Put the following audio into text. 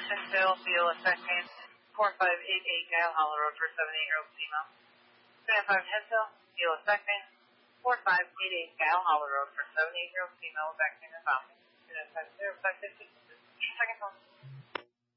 Hinsdale, Viola Second, 4588 Gale Hollow Road for 78-year-old female. Stand 5 Hinsdale, Viola Second, 4588 Gale Hollow Road for 78-year-old female with vaccine and family. 050, 550, second phone.